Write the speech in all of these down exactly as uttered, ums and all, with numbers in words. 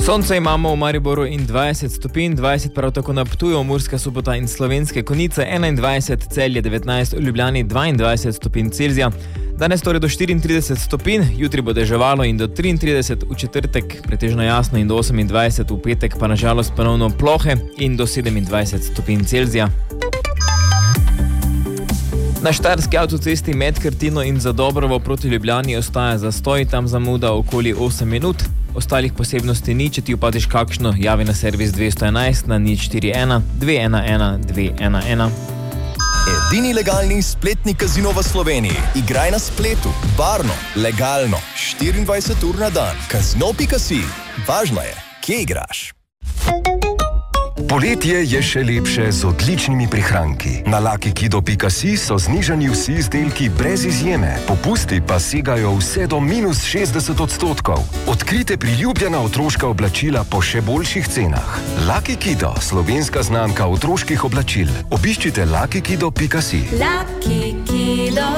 Sonce imamo v Mariboru in dvajset stopinj, dvajset prav tako na Ptuju, Murska Sobota in Slovenske Konjice, enaindvajset, Celje devetnajst, v Ljubljani dvaindvajset stopinj Celzija. Danes torej do štiriintrideset stopinj, jutri bo deževalo in do triintrideset, v četrtek pretežno jasno in do osemindvajset, v petek pa nažalost ponovno plohe in do sedemindvajset stopinj Celzija. Na štajerski avtocesti med Krtino in Zadobrovo proti Ljubljani ostaja zastoj, tam zamuda okoli osem minut. Ostalih posebnosti ni, če ti upadiš kakšno, javi na servis dvesto enajst na nič štiri ena dve ena ena dve ena ena. Edini legalni spletni kazino v Sloveniji. Igraj na spletu, varno, legalno, štiriindvajset ur na dan. Kazino pika si. Važno je, kje igraš. Poletje je še lepše z odličnimi prihranki. Na lakikido pika si so znižani vsi izdelki brez izjeme. Popusti pa segajo vse do minus šestdeset odstotkov. Odkrite priljubljena otroška oblačila po še boljših cenah. Lakikido, slovenska znamka otroških oblačil. Obiščite lakikido pika si. Lakikido.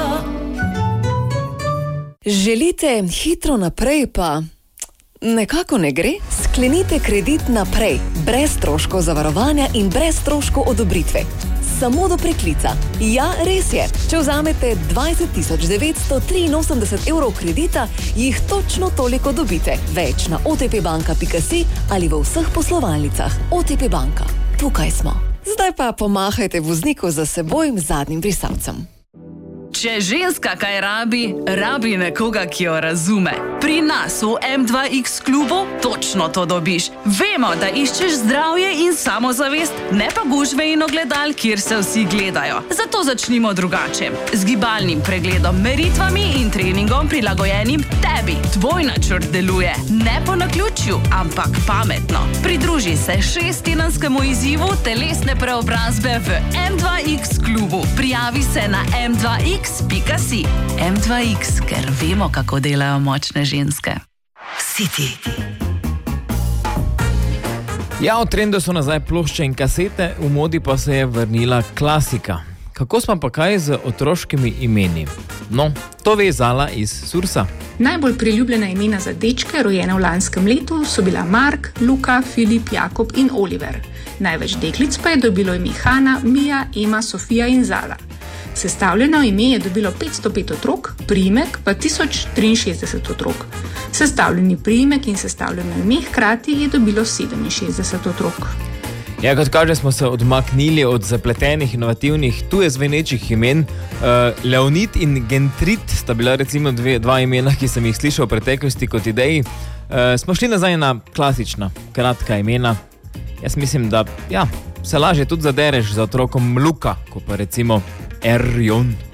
Želite hitro naprej pa nekako ne gre? Sklenite kredit naprej, brez stroškov zavarovanja in brez stroškov odobritve. Samo do preklica. Ja, res je. Če vzamete dvajset tisoč devetsto triinosemdeset evrov kredita, jih točno toliko dobite. Več na o te pe banka pika si ali v vseh poslovalnicah. O te pe banka. Tukaj smo. Zdaj pa pomahajte vozniku za seboj zadnjim brisalcem. Če ženska kaj rabi, rabi nekoga, ki jo razume. Pri nas v em dva iks klubu točno to dobiš. Vemo, da iščeš zdravje in samozavest, ne pa gužve in ogledal, kjer se vsi gledajo. Zato začnimo drugače. Z gibalnim pregledom, meritvami in treningom prilagojenim tebi. Tvoj načrt deluje. Ne po naključju, ampak pametno. Pridruži se šesttedenskemu izzivu telesne preobrazbe v em dva iks klubu. Prijavi se na em dva iks pika si. em dva iks, ker vemo, kako delajo močne ženske. City. Ja, v trendu so nazaj plošče in kasete, v modi pa se je vrnila klasika. Kako smo pa kaj z otroškimi imeni? No, to ve Zala iz Sursa. Najbolj priljubljena imena za dečke, rojena v lanskem letu, so bila Mark, Luka, Filip, Jakob in Oliver. Največ deklic pa je dobilo ime Hana, Mija, Ema, Sofija in Zala. Sestavljeno ime je dobilo petsto pet otrok, priimek pa tisoč triinšestdeset otrok. Sestavljeni priimek in sestavljeno ime hkrati je dobilo sedeminšestdeset otrok. Ja, kot kaže, smo se odmaknili od zapletenih, inovativnih, tuje zvenečih imen. Uh, Leonid in Gentrit sta bila recimo dve, dva imena, ki sem jih slišal v preteklosti kot ideji. Uh, smo šli nazaj na klasična, kratka imena. Jaz mislim, da ja, se lažje tudi zadereš za otrokom Luka, ko pa recimo Erjon.